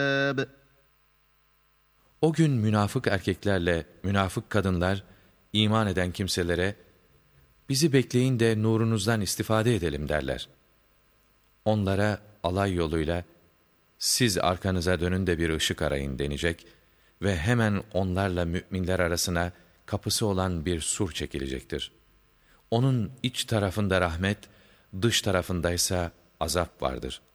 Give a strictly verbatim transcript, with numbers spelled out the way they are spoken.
O gün münafık erkeklerle münafık kadınlar iman eden kimselere bizi bekleyin de nurunuzdan istifade edelim derler. Onlara alay yoluyla siz arkanıza dönün de bir ışık arayın denecek ve hemen onlarla müminler arasına kapısı olan bir sur çekilecektir. Onun iç tarafında rahmet, dış tarafındaysa azap vardır.